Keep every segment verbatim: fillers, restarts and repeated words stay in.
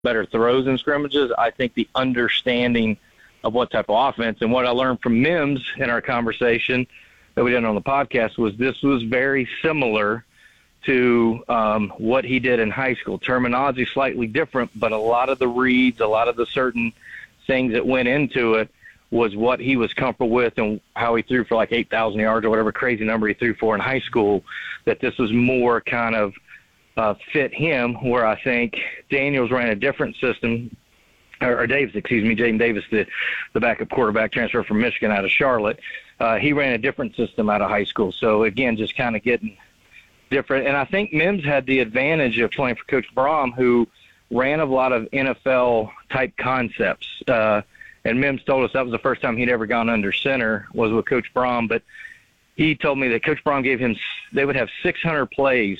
better throws in scrimmages. I think the understanding of what type of offense and what I learned from Mims in our conversation that we did on the podcast was this was very similar to um, what he did in high school. Terminology slightly different, but a lot of the reads, a lot of the certain things that went into it was what he was comfortable with and how he threw for like eight thousand yards or whatever crazy number he threw for in high school, that this was more kind of uh, fit him, where I think Daniels ran a different system, or, or Davis, excuse me, Jaden Davis, the, the backup quarterback transfer from Michigan out of Charlotte. Uh, he ran a different system out of high school. So, again, just kind of getting – different. And I think Mims had the advantage of playing for Coach Brom, who ran a lot of N F L-type concepts. Uh, and Mims told us that was the first time he'd ever gone under center was with Coach Brom. But he told me that Coach Brom gave him – they would have six hundred plays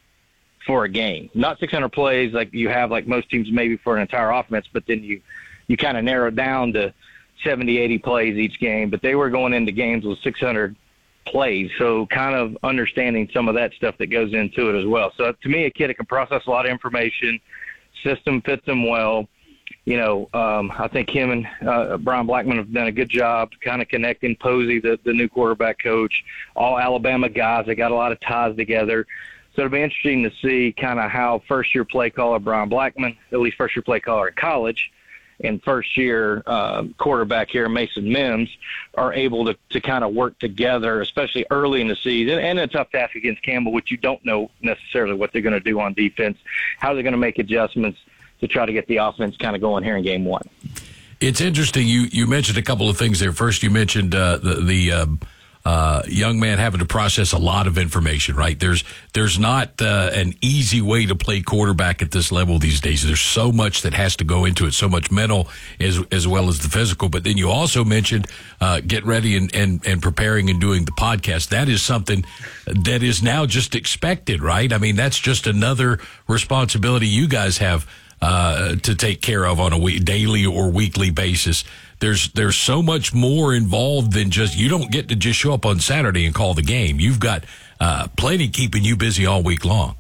for a game. Not six hundred plays like you have like most teams maybe for an entire offense, but then you, you kind of narrow it down to seventy, eighty plays each game. But they were going into games with six hundred plays, so kind of understanding some of that stuff that goes into it as well. So to me, a kid that can process a lot of information, system fits him well. You know, um, I think him and uh, Brian Blackman have done a good job kind of connecting. Posey, the, the new quarterback coach, all Alabama guys. They got a lot of ties together. So it'll be interesting to see kind of how first-year play caller Brian Blackman, at least first-year play caller in college, and first-year uh, quarterback here, Mason Mims, are able to, to kind of work together, especially early in the season, and a tough task against Campbell, which you don't know necessarily what they're going to do on defense, how they're going to make adjustments to try to get the offense kind of going here in game one. It's interesting. You you mentioned a couple of things there. First, you mentioned uh, the, the um, uh, young man having to process a lot of information, right? There's there's not uh, an easy way to play quarterback at this level these days. There's so much that has to go into it, so much mental as as well as the physical. But then you also mentioned uh, get ready and, and, and preparing and doing the podcast. That is something that is now just expected, right? I mean, that's just another responsibility you guys have uh, to take care of on a week, daily or weekly basis. There's there's so much more involved than just, you don't get to just show up on Saturday and call the game. You've got uh, plenty keeping you busy all week long.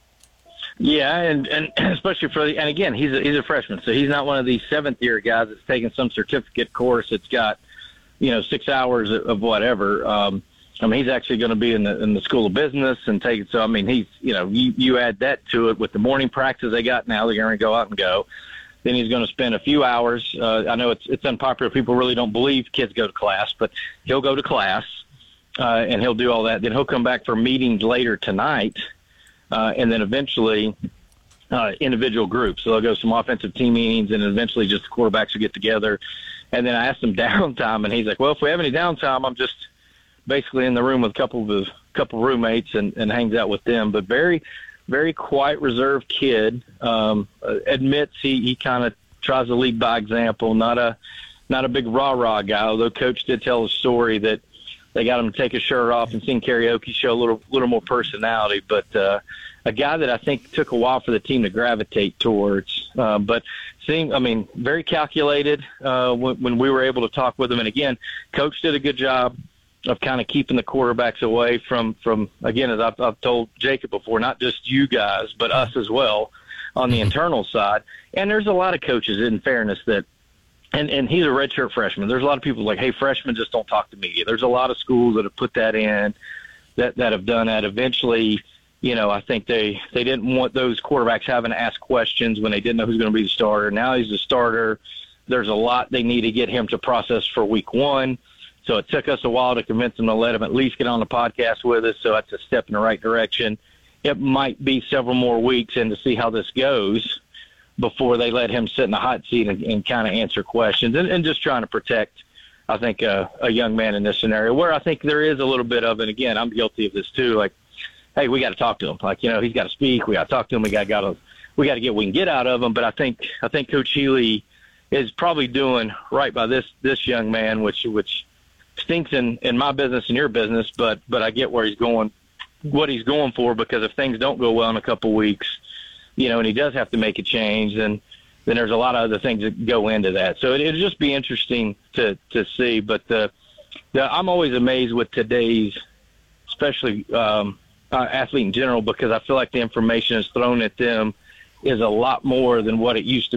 Yeah, and, and especially for the, and again, he's a, he's a freshman, so he's not one of these seventh year guys that's taking some certificate course that's got, you know, six hours of whatever. Um, I mean, he's actually going to be in the in the School of Business and take it. So I mean, he's you know, you you add that to it with the morning practice they got now. They're going to go out and go. Then he's going to spend a few hours. Uh, I know it's it's unpopular. People really don't believe kids go to class, but he'll go to class, uh, and he'll do all that. Then he'll come back for meetings later tonight, uh, and then eventually uh, individual groups. So they'll go some offensive team meetings, and eventually just the quarterbacks will get together. And then I asked him downtime, and he's like, well, if we have any downtime, I'm just basically in the room with a couple of his couple roommates and, and hangs out with them. But very – very quiet, reserved kid. Um, admits he, he kind of tries to lead by example. Not a not a big rah rah guy. Although Coach did tell a story that they got him to take his shirt off and sing karaoke, show a little little more personality. But uh, a guy that I think took a while for the team to gravitate towards. Uh, but seeing, I mean, very calculated uh, when, when we were able to talk with him. And again, Coach did a good job of kind of keeping the quarterbacks away from, from again, as I've, I've told Jacob before, not just you guys, but us as well on the internal side. And there's a lot of coaches, in fairness, that and, – and he's a redshirt freshman. There's a lot of people like, hey, freshmen just don't talk to media. There's a lot of schools that have put that in, that, that have done that. Eventually, you know, I think they, they didn't want those quarterbacks having to ask questions when they didn't know who's going to be the starter. Now he's the starter. There's a lot they need to get him to process for week one. So it took us a while to convince them to let him at least get on the podcast with us. So that's a step in the right direction. It might be several more weeks in to see how this goes before they let him sit in the hot seat and, and kind of answer questions and, and just trying to protect, I think, uh, a young man in this scenario where I think there is a little bit of, and again, I'm guilty of this too. Like, hey, we got to talk to him. Like, you know, he's got to speak. We got to talk to him. We got to, we got to get what we can get out of him. But I think, I think Coach Healy is probably doing right by this, this young man, which, which, stinks in, in my business and your business, but but I get where he's going, what he's going for, because if things don't go well in a couple weeks, you know, and he does have to make a change, then then there's a lot of other things that go into that. So it, it'll just be interesting to to see. But the, the I'm always amazed with today's, especially um, uh, athlete in general, because I feel like the information is thrown at them is a lot more than what it used to